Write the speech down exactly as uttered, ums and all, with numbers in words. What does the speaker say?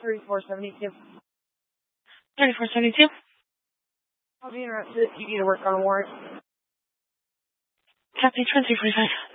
thirty-four seventy-two. thirty-four seventy-two. I'll be interested. You need to work on a warrant. Copy twenty forty-five.